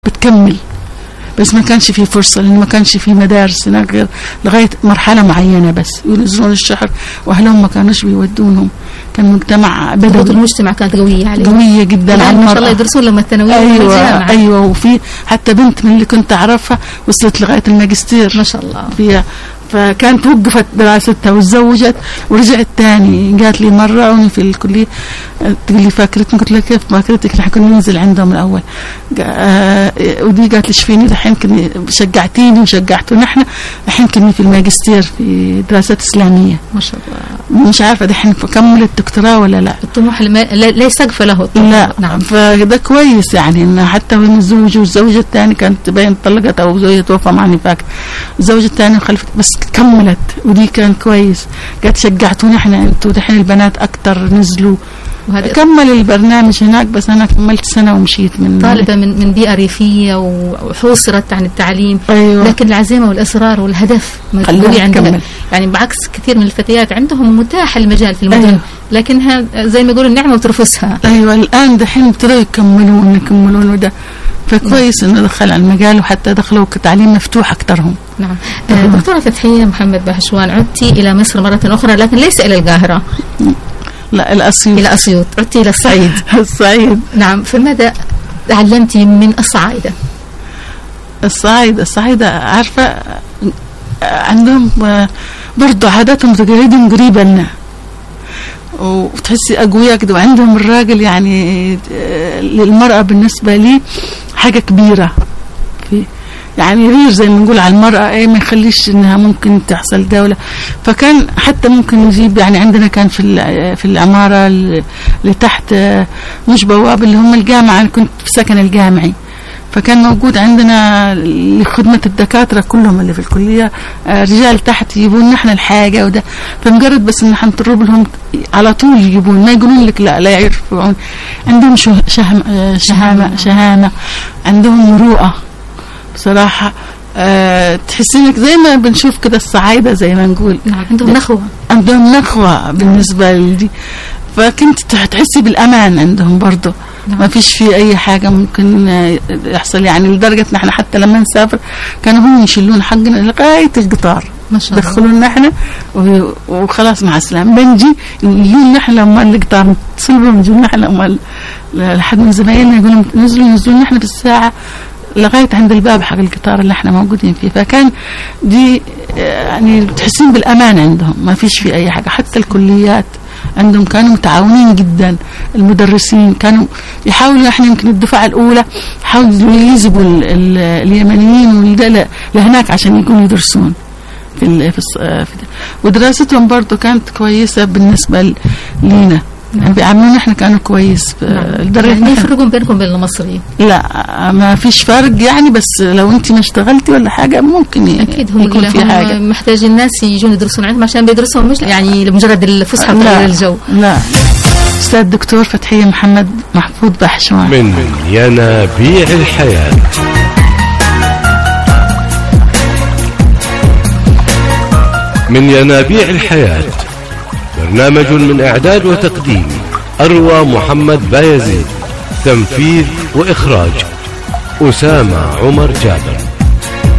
بتكمل، بس ما كانش في فرصة لأن ما كانش في مدارس هناك غير لغاية مرحلة معينة بس ينزلون الشهر، وأهلهم ما كانوش بيودونهم. كان مجتمع ضغوط المجتمع كانت قوية عليه، قوية جدا على ما شاء الله يدرسون لما الثانوية. أيوة وفي حتى بنت من اللي كنت أعرفها وصلت لغاية الماجستير ما شاء الله فيها. فكانت وقفت دراستها وتزوجت ورجعت تاني. قالت لي مرة وأنا في الكلية تقول لي فاكرتني؟ قلت لها كيف فاكرتك؟ نحن كنا ننزل عندهم الأول. ودي قالت لي شفيني دحين كني شجعتيني وشجعتونا نحن دحين كني في الماجستير في دراسات إسلامية ما شاء الله. مش عارفة دحين كملت دكتوراه ولا لا. الطموح لا سقف له الطموح. لا نعم. فده كويس يعني إن حتى وين الزوج والزوجة الثانية كانت تبين طلقت أو زوجة توفى معني فاكر الزوجة الثانية خلفت بس كملت، ودي كان كويس. قالت شجعتونا احنا انتوا دحين البنات اكتر نزلوا. كمل البرنامج هناك بس انا كملت سنة ومشيت من طالبة من بيئة ريفية وحوصرت عن التعليم. أيوة. لكن العزيمة والإصرار والهدف موجودة عندها، يعني بعكس كثير من الفتيات عندهم متاح المجال في المدن. أيوة. لكنها زي ما يقولوا النعمة وترفسها. ايوه الان دحين ابتدوا يكملون وده فكويس انه دخل على المجال وحتى دخلوا كتعليم مفتوح اكثرهم. نعم. دكتورة فتحية محمد بهشوان، عدتي إلى مصر مرة أخرى لكن ليس إلى القاهرة. لا إلى أسيوط. عدتي إلى الصعيد. الصعيد. نعم. فماذا تعلمتي من الصعايدة؟ الصعايدة عارفة عندهم برضو عاداتهم وتقاليدهم قريبة لنا وتحسي أقوياء كده. وعندهم الراجل يعني للمرأة بالنسبة لي حاجة كبيرة في يعني غير زي ما نقول على المرأة ما يخليش انها ممكن تحصل دولة. فكان حتى ممكن نجيب يعني عندنا كان في العمارة اللي تحت مش بواب اللي هم الجامعة، أنا كنت في سكن الجامعي، فكان موجود عندنا لخدمة الدكاترة كلهم اللي في الكلية رجال تحت يجيبون نحن الحاجة وده. فمجرد بس ان نطلب لهم على طول يجيبون، ما يقولون لك لا يعرفون. عندهم شهامة، عندهم مروءة بصراحة. تحسينك زي ما بنشوف كده الصعايدة زي ما نقول. نعم. عندهم نخوة بالنسبة لدي. فكنت تحسي بالأمان عندهم برضو. نعم. ما فيش فيه أي حاجة ممكن يحصل يعني لدرجة نحن حتى لما نسافر كانوا هم يشيلون حقنا لغاية القطار ما شاء الله، دخلون نحن وخلاص مع السلامة. بنجي يجون نحن لما القطار نتصلبهم يجون نحن لما لحد من زمايلنا يقولون نزلوا نحن بالساعة لغاية عند الباب حق القطار اللي احنا موجودين فيه. فكان دي يعني تحسين بالأمان عندهم، ما فيش في أي حاجة. حتى الكليات عندهم كانوا متعاونين جدا. المدرسين كانوا يحاولوا، احنا يمكن الدفعة الأولى حاولوا يجذبوا اليمنيين لهناك عشان يكونوا يدرسون في ودراستهم برضو كانت كويسة بالنسبة لينا. يعني بيعاملونا احنا كانوا كويس. يعني ما يفرقون بينكم وبين المصريين؟ لا ما فيش فرق يعني، بس لو انت ما اشتغلتي ولا حاجه ممكن اكيد هم يكون في حاجه. محتاجين الناس يجون يدرسون عندهم عشان بيدرسوا مش يعني لمجرد الفسحه وتغيير الجو. لا. استاذ الدكتور فتحية محمد محفوظ بهشوان من ينابيع الحياه. من ينابيع الحياه، برنامج من إعداد وتقديم أروى محمد بايزيد، تنفيذ وإخراج أسامة عمر جابر.